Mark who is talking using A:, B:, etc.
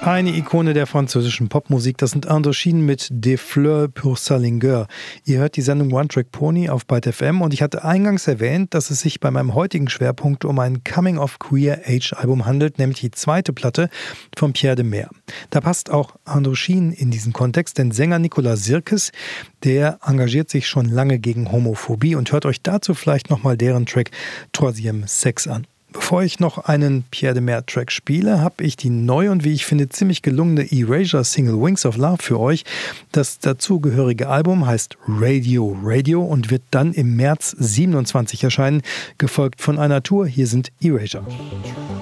A: Eine Ikone der französischen Popmusik, das sind Indochine mit Des Fleurs pour Salinger. Ihr hört die Sendung One Track Pony auf Byte FM und ich hatte eingangs erwähnt, dass es sich bei meinem heutigen Schwerpunkt um ein Coming-of-Queer-Age-Album handelt, nämlich die zweite Platte von Pierre de Meer. Da passt auch Indochine in diesen Kontext, denn Sänger Nicolas Sirkes, der engagiert sich schon lange gegen Homophobie und hört euch dazu vielleicht nochmal deren Track Troisième Sexe an. Bevor ich noch einen Pierre de Meer Track spiele, habe ich die neue und wie ich finde ziemlich gelungene Erasure-Single Wings of Love für euch. Das dazugehörige Album heißt Radio Radio und wird dann im März 27 erscheinen, gefolgt von einer Tour. Hier sind Erasure.